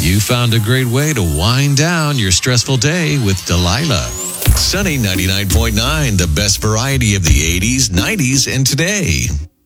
You found a great way to wind down your stressful day with Delilah. Sunny 99.9, the best variety of the 80s, 90s, and today.